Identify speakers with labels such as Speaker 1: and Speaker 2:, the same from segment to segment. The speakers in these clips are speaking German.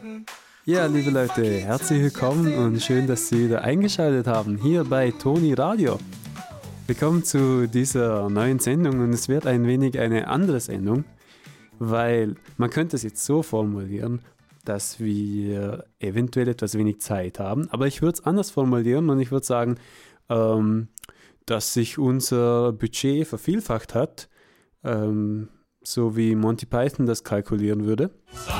Speaker 1: Ja, liebe Leute, herzlich willkommen und schön, dass Sie wieder eingeschaltet haben, hier bei Toni Radio. Willkommen zu dieser neuen Sendung und es wird ein wenig eine andere Sendung, weil man könnte es jetzt so formulieren, dass wir eventuell etwas wenig Zeit haben, aber ich würde es anders formulieren und ich würde sagen, dass sich unser Budget vervielfacht hat, so wie Monty Python das kalkulieren würde.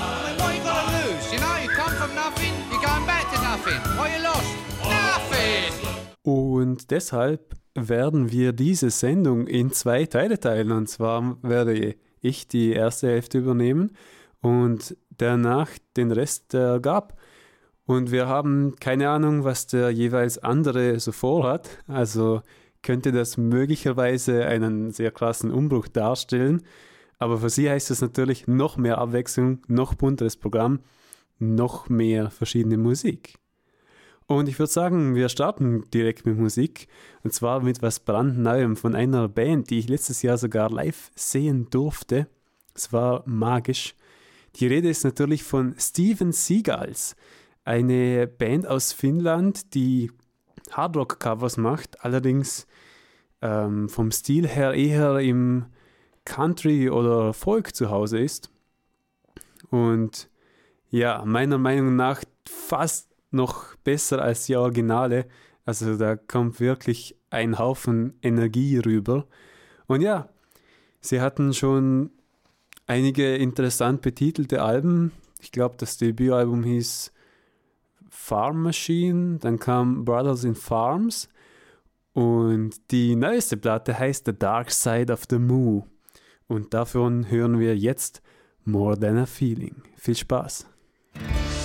Speaker 1: Und deshalb werden wir diese Sendung in 2 Teile teilen. Und zwar werde ich die erste Hälfte übernehmen und danach den Rest der Gab. Und wir haben keine Ahnung, was der jeweils andere so vorhat. Also könnte das möglicherweise einen sehr krassen Umbruch darstellen. Aber für Sie heißt es natürlich noch mehr Abwechslung, noch bunteres Programm, noch mehr verschiedene Musik. Und ich würde sagen, wir starten direkt mit Musik. Und zwar mit was brandneuem von einer Band, die ich letztes Jahr sogar live sehen durfte. Es war magisch. Die Rede ist natürlich von Steven Seagulls. Eine Band aus Finnland, die Hardrock-Covers macht. Allerdings vom Stil her eher im Country oder Folk zu Hause ist. Und ja, meiner Meinung nach fast noch besser als die Originale. Also da kommt wirklich ein Haufen Energie rüber. Und ja, sie hatten schon einige interessant betitelte Alben. Ich glaube, das Debütalbum hieß Farm Machine. Dann kam Brothers in Farms. Und die neueste Platte heißt The Dark Side of the Moo. Und davon hören wir jetzt More Than a Feeling. Viel Spaß!